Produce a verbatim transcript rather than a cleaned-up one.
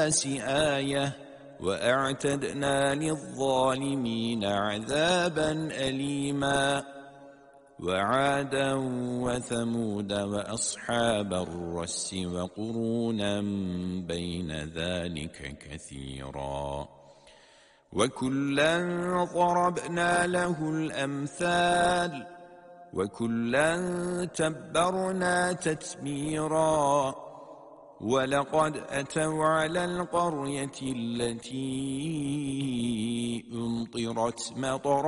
الناس آية وأعتدنا للظالمين عذابا أليما وعادا وثمود وأصحاب الرس وقرونا بين ذلك كثيرا وكلا ضربنا له الأمثال وكلا تبرنا تتبيرا ولقد أتوا على القرية التي أمطرت مطرا